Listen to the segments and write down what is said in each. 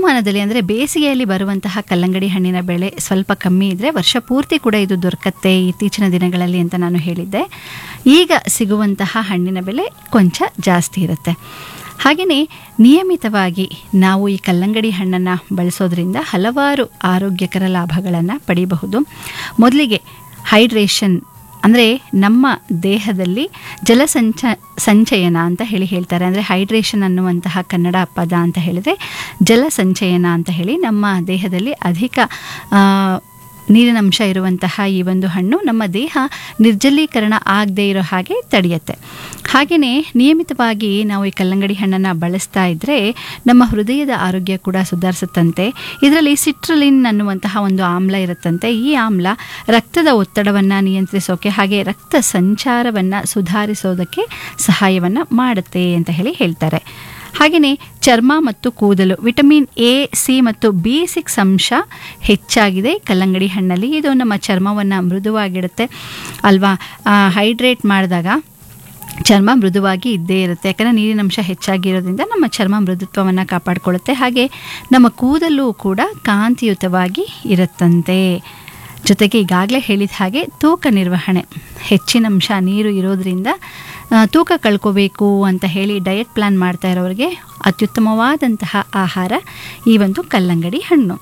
ಋತುಮಾನದಲ್ಲಿ ಅಂದರೆ ಬೇಸಿಗೆಯಲ್ಲಿ ಬರುವಂತಹ ಕಲ್ಲಂಗಡಿ ಹಣ್ಣಿನ ಬೆಳೆ ಸ್ವಲ್ಪ ಕಮ್ಮಿ ಇದ್ದರೆ ವರ್ಷ ಪೂರ್ತಿ ಕೂಡ ಇದು ದೊರಕತ್ತೆ ಇತ್ತೀಚಿನ ದಿನಗಳಲ್ಲಿ ಅಂತ ನಾನು ಹೇಳಿದ್ದೆ. ಈಗ ಸಿಗುವಂತಹ ಹಣ್ಣಿನ ಬೆಲೆ ಕೊಂಚ ಜಾಸ್ತಿ ಇರುತ್ತೆ. ಹಾಗೆಯೇ ನಿಯಮಿತವಾಗಿ ನಾವು ಈ ಕಲ್ಲಂಗಡಿ ಹಣ್ಣನ್ನು ಬಳಸೋದ್ರಿಂದ ಹಲವಾರು ಆರೋಗ್ಯಕರ ಲಾಭಗಳನ್ನು ಪಡೆಯಬಹುದು. ಮೊದಲಿಗೆ ಹೈಡ್ರೇಷನ್ ಅಂದರೆ ನಮ್ಮ ದೇಹದಲ್ಲಿ ಸಂಚಯನ ಅಂತ ಹೇಳ್ತಾರೆ. ಅಂದರೆ ಹೈಡ್ರೇಷನ್ ಅನ್ನುವಂತಹ ಕನ್ನಡ ಪದ ಅಂತ ಹೇಳಿದರೆ ಜಲಸಂಚಯನ ಅಂತ ಹೇಳಿ ನಮ್ಮ ದೇಹದಲ್ಲಿ ಅಧಿಕ ನೀರಿನಂಶ ಇರುವಂತಹ ಈ ಒಂದು ಹಣ್ಣು ನಮ್ಮ ದೇಹ ನಿರ್ಜಲೀಕರಣ ಆಗದೇ ಇರೋ ಹಾಗೆ ತಡೆಯುತ್ತೆ. ಹಾಗೆಯೇ ನಿಯಮಿತವಾಗಿ ನಾವು ಈ ಕಲ್ಲಂಗಡಿ ಹಣ್ಣನ್ನು ಬಳಸ್ತಾ ಇದ್ದರೆ ನಮ್ಮ ಹೃದಯದ ಆರೋಗ್ಯ ಕೂಡ ಸುಧಾರಿಸುತ್ತಂತೆ. ಇದರಲ್ಲಿ ಸಿಟ್ರಲಿನ್ ಅನ್ನುವಂತಹ ಒಂದು ಆಮ್ಲ ಇರುತ್ತಂತೆ. ಈ ಆಮ್ಲ ರಕ್ತದ ಒತ್ತಡವನ್ನು ನಿಯಂತ್ರಿಸೋಕೆ ಹಾಗೆ ರಕ್ತ ಸಂಚಾರವನ್ನು ಸುಧಾರಿಸೋದಕ್ಕೆ ಸಹಾಯವನ್ನು ಮಾಡುತ್ತೆ ಅಂತ ಹೇಳ್ತಾರೆ. ಹಾಗೆಯೇ ಚರ್ಮ ಮತ್ತು ಕೂದಲು ವಿಟಮಿನ್ ಎ, ಸಿ ಮತ್ತು B6 ಅಂಶ ಹೆಚ್ಚಾಗಿದೆ ಕಲ್ಲಂಗಡಿ ಹಣ್ಣಲ್ಲಿ. ಇದು ನಮ್ಮ ಚರ್ಮವನ್ನು ಮೃದುವಾಗಿಡುತ್ತೆ ಅಲ್ವಾ. ಹೈಡ್ರೇಟ್ ಮಾಡಿದಾಗ ಚರ್ಮ ಮೃದುವಾಗಿ ಇದ್ದೇ ಇರುತ್ತೆ. ಯಾಕಂದರೆ ನೀರಿನಂಶ ಹೆಚ್ಚಾಗಿರೋದ್ರಿಂದ ನಮ್ಮ ಚರ್ಮ ಮೃದುತ್ವವನ್ನು ಕಾಪಾಡಿಕೊಳ್ಳುತ್ತೆ. ಹಾಗೆ ನಮ್ಮ ಕೂದಲು ಕೂಡ ಕಾಂತಿಯುತವಾಗಿ ಇರುತ್ತಂತೆ. ಜೊತೆಗೆ ಈಗಾಗಲೇ ಹೇಳಿದ ಹಾಗೆ ತೂಕ ನಿರ್ವಹಣೆ, ಹೆಚ್ಚಿನಂಶ ನೀರು ಇರೋದ್ರಿಂದ ತೂಕ ಕಳ್ಕೋಬೇಕು ಅಂತ ಹೇಳಿ ಡಯಟ್ ಪ್ಲ್ಯಾನ್ ಮಾಡ್ತಾ ಇರೋರಿಗೆ ಅತ್ಯುತ್ತಮವಾದಂತಹ ಆಹಾರ ಈ ಒಂದು ಕಲ್ಲಂಗಡಿ ಹಣ್ಣು.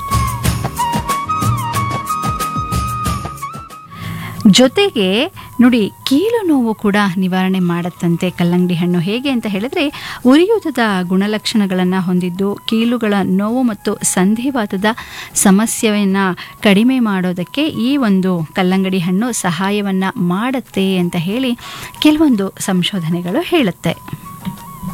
ಜೊತೆಗೆ ನೋಡಿ, ಕೀಲು ನೋವು ಕೂಡ ನಿವಾರಣೆ ಮಾಡುತ್ತಂತೆ ಕಲ್ಲಂಗಡಿ ಹಣ್ಣು. ಹೇಗೆ ಅಂತ ಹೇಳಿದ್ರೆ ಉರಿಯೂತದ ಗುಣಲಕ್ಷಣಗಳನ್ನು ಹೊಂದಿದ್ದು ಕೀಲುಗಳ ನೋವು ಮತ್ತು ಸಂಧಿವಾತದ ಸಮಸ್ಯೆಯನ್ನು ಕಡಿಮೆ ಮಾಡೋದಕ್ಕೆ ಈ ಒಂದು ಕಲ್ಲಂಗಡಿ ಹಣ್ಣು ಸಹಾಯವನ್ನು ಮಾಡುತ್ತೆ ಅಂತ ಹೇಳಿ ಕೆಲವೊಂದು ಸಂಶೋಧನೆಗಳು ಹೇಳುತ್ತೆ.